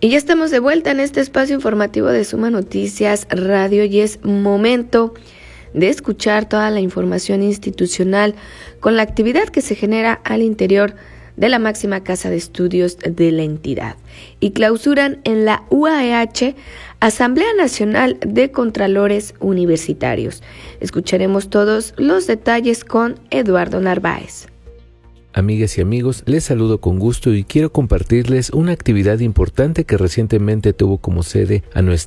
Y ya estamos de vuelta en este espacio informativo de Suma Noticias Radio y es momento de escuchar toda la información institucional con la actividad que se genera al interior de la máxima casa de estudios de la entidad. Y clausuran en la UAEH Asamblea Nacional de Contralores Universitarios. Escucharemos todos los detalles con Eduardo Narváez. Amigas y amigos, les saludo con gusto y quiero compartirles una actividad importante que recientemente tuvo como sede a nuestra